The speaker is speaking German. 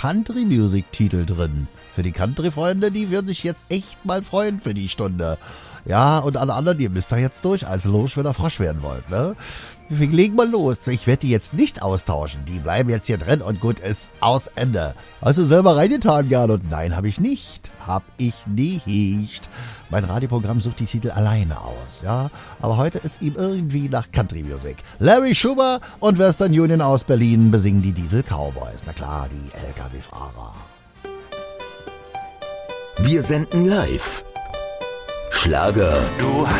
Country-Music-Titel drin. Für die Country-Freunde, die würden sich jetzt echt mal freuen für die Stunde. Ja, und alle anderen, ihr müsst da jetzt durch, also los, wenn ihr Frosch werden wollt, ne? Wir legen mal los. Ich werde die jetzt nicht austauschen. Die bleiben jetzt hier drin und gut ist, aus Ende. Hast du selber reingetan, Gernot? Nein, habe ich nicht. Mein Radioprogramm sucht die Titel alleine aus, ja? Aber heute ist ihm irgendwie nach Country Music. Larry Schuber und Western Union aus Berlin besingen die Diesel Cowboys. Na klar, die LKW-Fahrer. Wir senden live. Schlager. Du hast